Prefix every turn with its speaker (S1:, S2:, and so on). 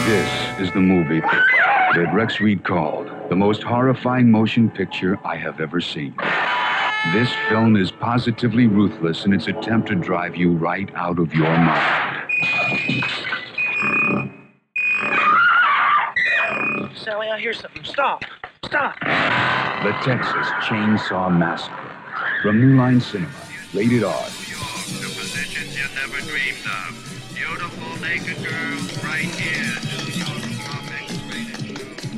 S1: This is the movie that Rex Reed called the most horrifying motion picture I have ever seen. This film is positively ruthless in its attempt to drive you right out of your mind.
S2: Sally, I hear something. Stop. Stop.
S1: The Texas Chainsaw Massacre. From New Line Cinema. Rated R.
S3: The positions you never dreamed of. Beautiful naked girls right here.